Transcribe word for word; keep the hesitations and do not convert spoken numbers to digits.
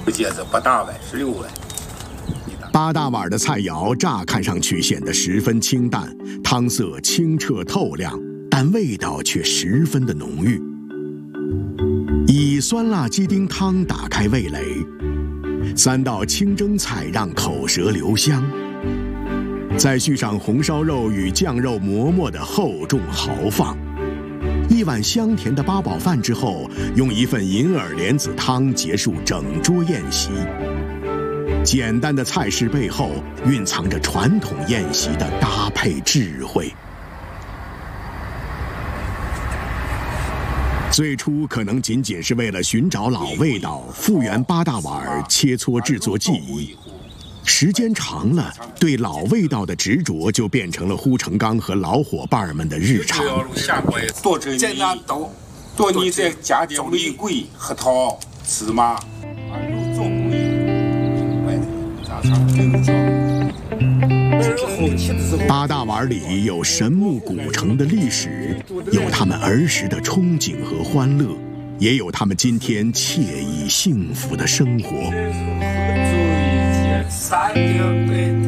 接着八大碗、十六碗。 八大碗的菜肴乍看上去显得十分清淡，汤色清澈透亮，但味道却十分的浓郁。以酸辣鸡丁汤打开味蕾，三道清蒸菜让口舌留香，再续上红烧肉与酱肉馍馍的厚重豪放。一碗香甜的八宝饭之后，用一份银耳莲子汤结束整桌宴席。简单的菜式背后蕴藏着传统宴席的搭配智慧。最初可能仅仅是为了寻找老味道，复原八大碗切磋制作技艺。时间长了，对老味道的执着就变成了胡成刚和老伙伴们的日常。 多简单多，多你再加点玫瑰、核桃、芝麻。 八大碗里有神木古城的历史，有他们儿时的憧憬和欢乐，也有他们今天惬意幸福的生活。